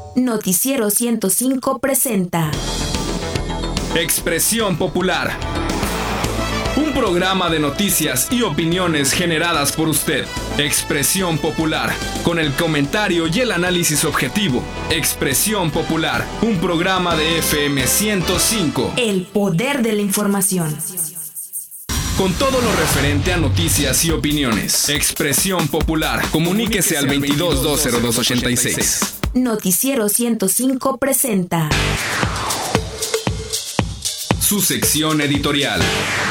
Noticiero 105 presenta Expresión Popular. Un programa de noticias y opiniones generadas por usted. Expresión Popular, con el comentario y el análisis objetivo. Expresión Popular, un programa de FM 105. El poder de la información. Con todo lo referente a noticias y opiniones. Expresión Popular. Comuníquese al 22-202-86. Noticiero 105 presenta su sección editorial.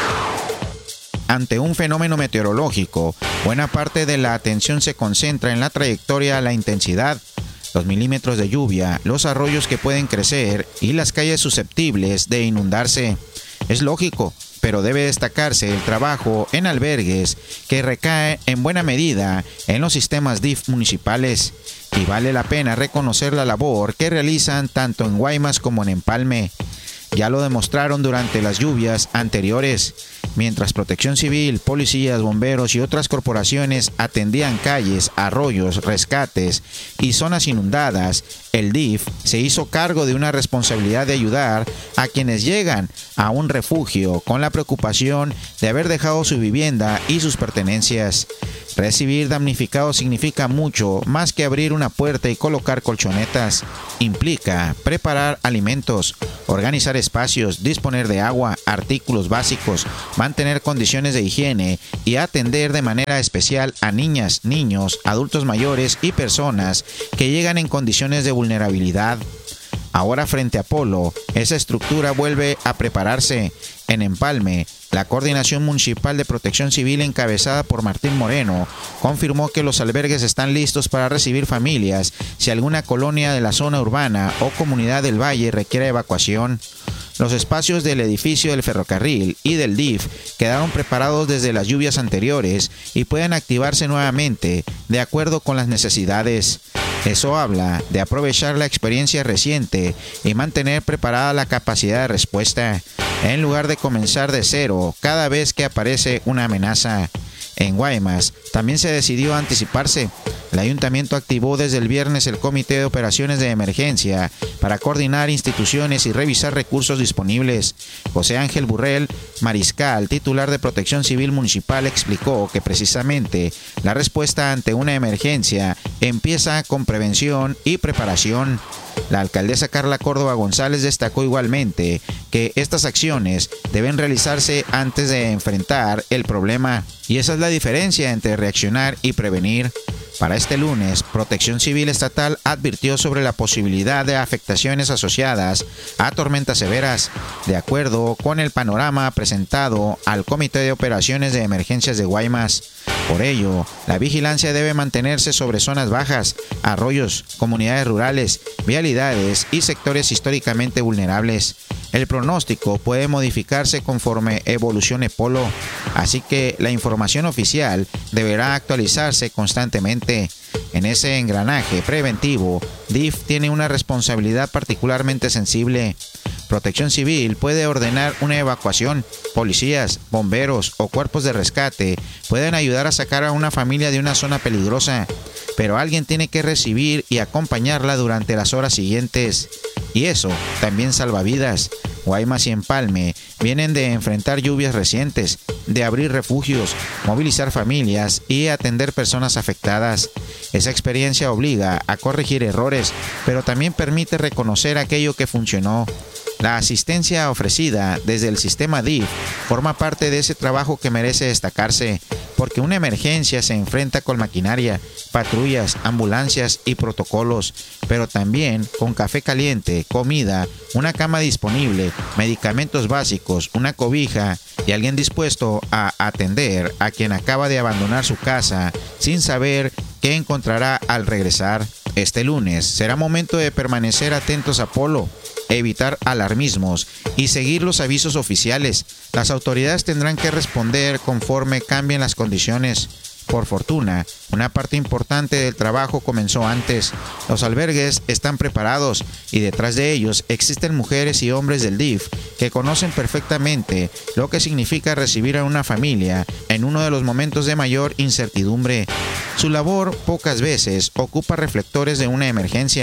Ante un fenómeno meteorológico, buena parte de la atención se concentra en la trayectoria, la intensidad, los milímetros de lluvia, los arroyos que pueden crecer y las calles susceptibles de inundarse. Es lógico, pero debe destacarse el trabajo en albergues que recae en buena medida en los sistemas DIF municipales, y vale la pena reconocer la labor que realizan tanto en Guaymas como en Empalme. Ya lo demostraron durante las lluvias anteriores, mientras Protección Civil, policías, bomberos y otras corporaciones atendían calles, arroyos, rescates y zonas inundadas. El DIF se hizo cargo de una responsabilidad de ayudar a quienes llegan a un refugio con la preocupación de haber dejado su vivienda y sus pertenencias. Recibir damnificados significa mucho más que abrir una puerta y colocar colchonetas. Implica preparar alimentos, organizar espacios, disponer de agua, artículos básicos, mantener condiciones de higiene y atender de manera especial a niñas, niños, adultos mayores y personas que llegan en condiciones de vulnerabilidad. Ahora, frente a Polo, esa estructura vuelve a prepararse. En Empalme, la Coordinación Municipal de Protección Civil, encabezada por Martín Moreno, confirmó que los albergues están listos para recibir familias si alguna colonia de la zona urbana o comunidad del valle requiere evacuación. Los espacios del edificio del ferrocarril y del DIF quedaron preparados desde las lluvias anteriores y pueden activarse nuevamente de acuerdo con las necesidades. Eso habla de aprovechar la experiencia reciente y mantener preparada la capacidad de respuesta, en lugar de comenzar de cero cada vez que aparece una amenaza. En Guaymas también se decidió anticiparse. El ayuntamiento activó desde el viernes el Comité de Operaciones de Emergencia para coordinar instituciones y revisar recursos disponibles. José Ángel Burrell, mariscal, titular de Protección Civil Municipal, explicó que precisamente la respuesta ante una emergencia empieza con prevención y preparación. La alcaldesa Carla Córdoba González destacó igualmente que estas acciones deben realizarse antes de enfrentar el problema, y esa es la diferencia entre reaccionar y prevenir. Para este lunes, Protección Civil Estatal advirtió sobre la posibilidad de afectaciones asociadas a tormentas severas, de acuerdo con el panorama presentado al Comité de Operaciones de Emergencias de Guaymas. Por ello, la vigilancia debe mantenerse sobre zonas bajas, arroyos, comunidades rurales, vialidades y sectores históricamente vulnerables. El pronóstico puede modificarse conforme evolucione Polo, así que la información oficial deberá actualizarse constantemente. En ese engranaje preventivo, DIF tiene una responsabilidad particularmente sensible. Protección Civil puede ordenar una evacuación. Policías, bomberos o cuerpos de rescate pueden ayudar a sacar a una familia de una zona peligrosa, pero alguien tiene que recibir y acompañarla durante las horas siguientes. Y eso también salva vidas. Guaymas y Empalme vienen de enfrentar lluvias recientes, de abrir refugios, movilizar familias y atender personas afectadas. Esa experiencia obliga a corregir errores, pero también permite reconocer aquello que funcionó. La asistencia ofrecida desde el sistema DIF forma parte de ese trabajo que merece destacarse, porque una emergencia se enfrenta con maquinaria, patrullas, ambulancias y protocolos, pero también con café caliente, comida, una cama disponible, medicamentos básicos, una cobija y alguien dispuesto a atender a quien acaba de abandonar su casa sin saber qué encontrará al regresar. Este lunes será momento de permanecer atentos a Polo, evitar alarmismos y seguir los avisos oficiales. Las autoridades tendrán que responder conforme cambien las condiciones. Por fortuna, una parte importante del trabajo comenzó antes. Los albergues están preparados y detrás de ellos existen mujeres y hombres del DIF que conocen perfectamente lo que significa recibir a una familia en uno de los momentos de mayor incertidumbre. Su labor pocas veces ocupa reflectores de una emergencia,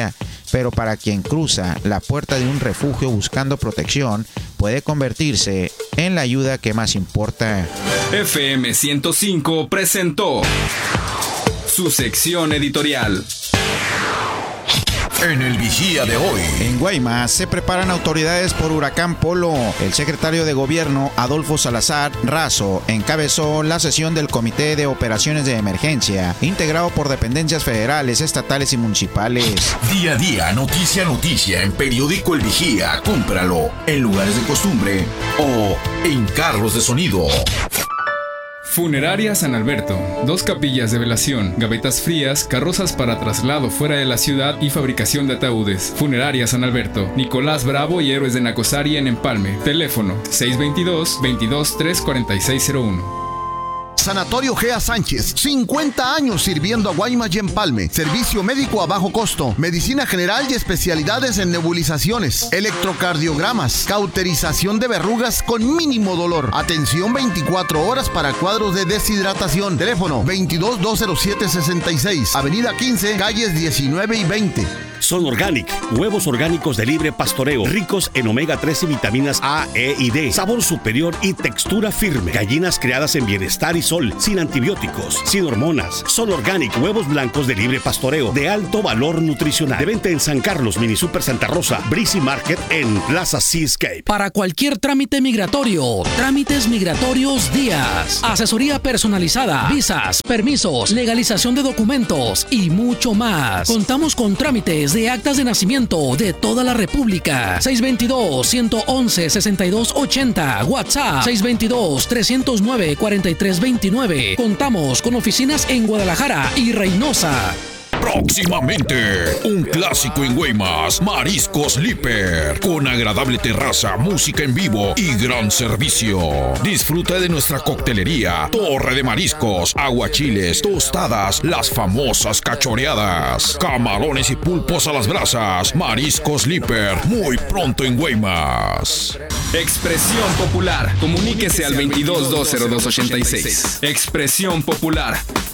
pero para quien cruza la puerta de un refugio buscando protección, puede convertirse en la ayuda que más importa. FM 105 presentó su sección editorial. En el Vigía de hoy. En Guaymas se preparan autoridades por huracán Polo. El secretario de Gobierno, Adolfo Salazar Razo, encabezó la sesión del Comité de Operaciones de Emergencia, integrado por dependencias federales, estatales y municipales. Día a día, noticia a noticia, en Periódico El Vigía. Cómpralo en lugares de costumbre o en carros de sonido. Funeraria San Alberto, 2 capillas de velación, gavetas frías, carrozas para traslado fuera de la ciudad y fabricación de ataúdes. Funeraria San Alberto, Nicolás Bravo y Héroes de Nacosari en Empalme. Teléfono 622-22-34601. Sanatorio Gea Sánchez, 50 años sirviendo a Guaymas y Empalme. Servicio médico a bajo costo, medicina general y especialidades en nebulizaciones, electrocardiogramas, cauterización de verrugas con mínimo dolor. Atención 24 horas para cuadros de deshidratación. Teléfono 22-207-66, Avenida 15, calles 19 y 20. Son Organic, huevos orgánicos de libre pastoreo, ricos en omega 3 y vitaminas A, E y D, sabor superior y textura firme. Gallinas criadas en bienestar y sol, sin antibióticos, sin hormonas. Son Organic, huevos blancos de libre pastoreo, de alto valor nutricional. De venta en San Carlos, Mini Super Santa Rosa, Breezy Market en Plaza Seascape. Para cualquier trámite migratorio, Trámites Migratorios Díaz. Asesoría personalizada, visas, permisos, legalización de documentos y mucho más. Contamos con trámites de actas de nacimiento de toda la República. 622-111-6280. WhatsApp 622-309-4329. Contamos con oficinas en Guadalajara y Reynosa. Próximamente, un clásico en Guaymas, Mariscos Líper, con agradable terraza, música en vivo y gran servicio. Disfruta de nuestra coctelería, torre de mariscos, aguachiles, tostadas, las famosas cachoreadas, camarones y pulpos a las brasas. Mariscos Líper, muy pronto en Guaymas. Expresión Popular. Comuníquese al 22-202-86. Expresión Popular.